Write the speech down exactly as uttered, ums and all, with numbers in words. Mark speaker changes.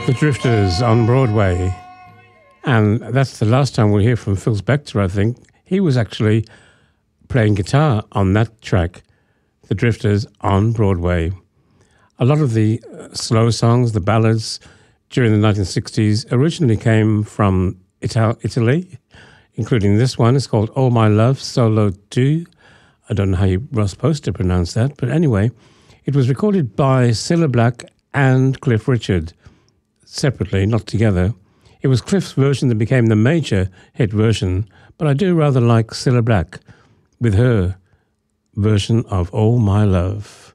Speaker 1: The Drifters on Broadway. And that's the last time we'll hear from Phil Spector, I think. He was actually playing guitar on that track, The Drifters on Broadway. A lot of the uh, slow songs, the ballads during the nineteen sixties originally came from Ital- Italy, including this one. It's called Oh My Love, Solo two. I don't know how you were supposed to pronounce that, but anyway, it was recorded by Cilla Black and Cliff Richard, separately, not together. It was Cliff's version that became the major hit version, but I do rather like Cilla Black with her version of Oh My Love.